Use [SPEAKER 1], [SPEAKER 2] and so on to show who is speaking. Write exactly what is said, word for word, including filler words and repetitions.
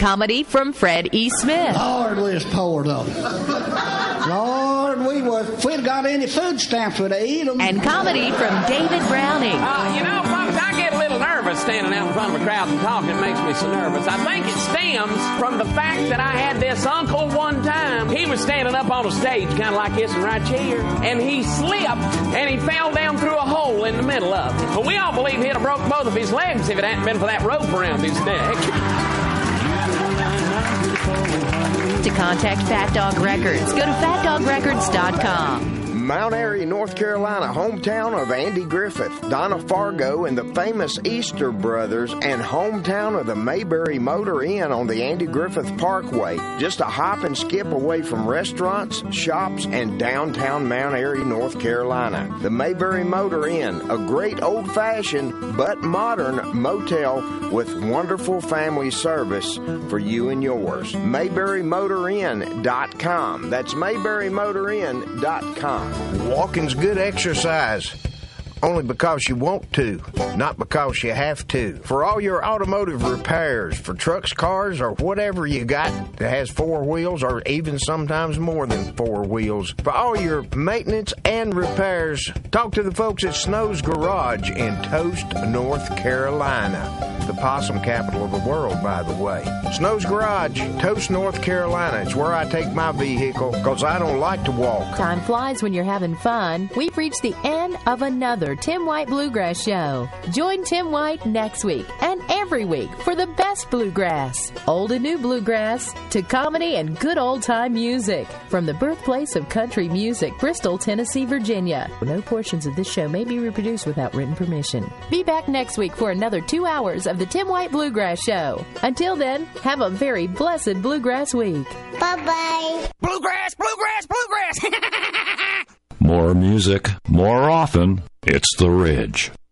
[SPEAKER 1] comedy from Fred E. Smith.
[SPEAKER 2] Lord, we was poor, though. Lord, we was, if we'd got any food stamps, we'd eat them.
[SPEAKER 1] And comedy from David Browning.
[SPEAKER 3] Uh, you know, folks, I get a little nervous standing out in front of a crowd and talking. It makes me so nervous. I think it stems from the fact that I had this uncle one time. He was standing up on a stage, kind of like this and right here, and he slipped, and he fell down through a hole in the middle of it. But we all believe he'd have broke both of his legs if it hadn't been for that rope around his neck.
[SPEAKER 1] To contact Fat Dog Records, go to fat dog records dot com.
[SPEAKER 4] Mount Airy, North Carolina, hometown of Andy Griffith, Donna Fargo, and the famous Easter Brothers, and hometown of the Mayberry Motor Inn on the Andy Griffith Parkway. Just a hop and skip away from restaurants, shops, and downtown Mount Airy, North Carolina. The Mayberry Motor Inn, a great old-fashioned but modern motel with wonderful family service for you and yours. Mayberry Motor Inn dot com. That's Mayberry Motor Inn dot com. Walking's good exercise, only because you want to, not because you have to. For all your automotive repairs, for trucks, cars, or whatever you got that has four wheels, or even sometimes more than four wheels, for all your maintenance and repairs, talk to the folks at Snow's Garage in Toast, North Carolina. The possum capital of the world, by the way. Snow's Garage, Toast, North Carolina. It's where I take my vehicle because I don't like to walk.
[SPEAKER 1] Time flies when you're having fun. We've reached the end of another Tim White Bluegrass show. Join Tim White next week and every week for the best bluegrass. Old and new bluegrass to comedy and good old-time music. From the birthplace of country music, Bristol, Tennessee, Virginia. No portions of this show may be reproduced without written permission. Be back next week for another two hours of the Tim White Bluegrass Show. Until then, have a very blessed bluegrass week.
[SPEAKER 5] Bye-bye.
[SPEAKER 3] Bluegrass, bluegrass, bluegrass.
[SPEAKER 6] More music, more often. It's The Ridge.